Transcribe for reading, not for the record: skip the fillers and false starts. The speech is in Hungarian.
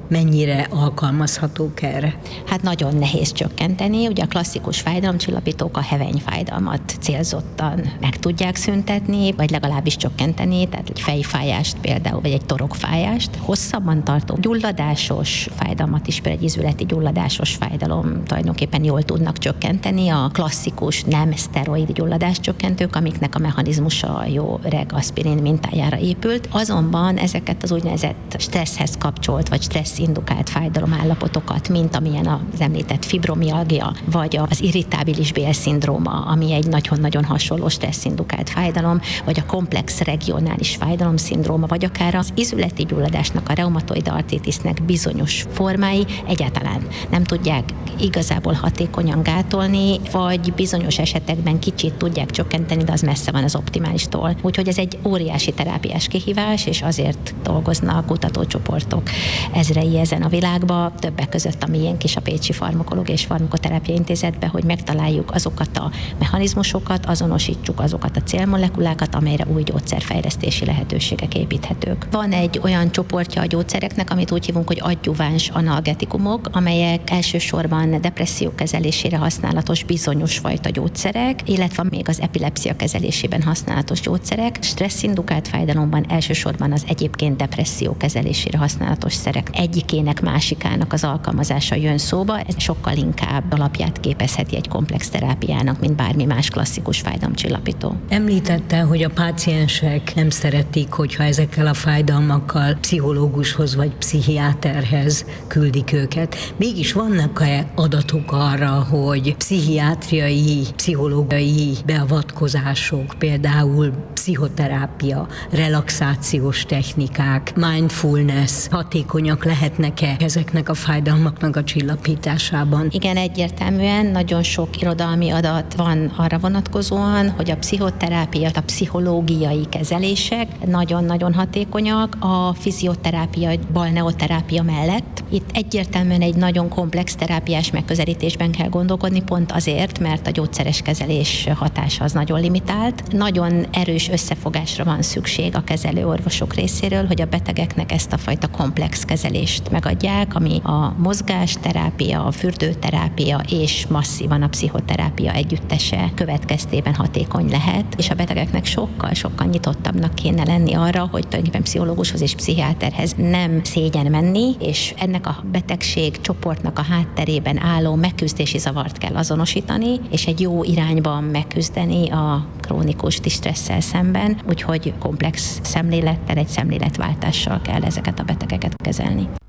mennyire alkalmazhatók erre? Hát nagyon nehéz csökkenteni. Ugye a klasszikus fájdalomcsillapítók a hevenyfájdalmat célzottan meg tudják szüntetni, vagy legalábbis csökkenteni, tehát egy fejfájást például, vagy egy torokfájást. Hosszabban tartó gyulladásos fájdalmat is, például egy izületi gyulladásos fájdalom tulajdonképpen jól tudnak csökkenteni. A klasszikus nem szteroid gyulladáscsökkentők, amiknek a mechanizmusa a jó öreg aspirin mintájára épült. Azonban ezeket az úgynevezett stresszhez kapcsolt, vagy stresszindukált fájdalomállapotokat, mint amilyen az említett fibromialgia, vagy az irritábilis bélszindróma, ami egy nagyon-nagyon hasonló stresszindukált fájdalom, vagy a komplex regionális fájdalomszindróma, vagy akár az izületi gyulladásnak, a reumatoid artritisnek bizonyos formái egyáltalán nem tudják igazából hatékonyan gátolni, vagy bizonyos esetekben kicsit tudják csökkenteni, de az messze van az optimálistól. Úgyhogy ez egy óriási terápiás kihívás, és azért dolgoznak kutatócsoportok ezrei ezen a világban, többek között a miénk is a Pécsi Farmakológiai és Farmakoterápia Intézetben, hogy megtaláljuk azokat a mechanizmusokat, azonosítsuk azokat a célmolekulákat, amelyre új gyógyszerfejlesztési lehetőségek építhetők. Van egy olyan csoportja a gyógyszereknek, amit úgy hívunk, hogy adjuváns analgetikumok, amelyek elsősorban depresszió kezelésére használatos bizonyos fajta gyógyszerek, illetve még az epilepszia kezelésében használatos gyógyszerek. Stresszindukált fájdalomban elsősorban az egyébként depresszió kezelésére használatos szerek egyikének, másikának az alkalmazása jön szóba. Ez sokkal inkább alapját képezheti egy komplex terápiának, mint bármi más klasszikus fájdalomcsillapító. Említette, hogy a páciensek nem szeretik, hogyha ezekkel a fájdalmakkal pszichológushoz vagy pszichiáterhez küldik őket. Mégis vannak-e adatok arra, hogy pszichiátriai, pszichológiai beavatkozások, például pszichoterápia, relaxációs technikák, mindfulness hatékonyak lehetnek-e ezeknek a fájdalmaknak a csillapításában? Igen, egyértelműen nagyon sok irodalmi adat van arra vonatkozóan, hogy a pszichoterápia, a pszichológiai kezelések nagyon-nagyon hatékonyak a fizioterápia, balneoterápia mellett. Itt egyértelműen egy nagyon komplex terápiás megközelítésben kell gondolkodni, pont azért, mert a gyógyszeres kezelés hatása az nagyon limitált. Nagyon erős összefogásra van szükség a kezelőorvosok részéről, hogy a betegeknek ezt a fajta komplex kezelést megadják, ami a mozgásterápia, a fürdőterápia és masszívan a pszichoterápia együttese következtében hatékony lehet, és a betegeknek sokkal nyitottabbnak kéne lenni arra, hogy tulajdonképpen pszichológushoz és pszichiáterhez nem szégyen menni, és ennek a betegség csoportnak a hátterében álló megküzdési zavart kell azonosítani, és egy jó irányban megküzdeni a krónikus stresszel szemben, úgyhogy komplex szemlélettel, egy szemléletváltással kell ezeket a betegeket kezelni.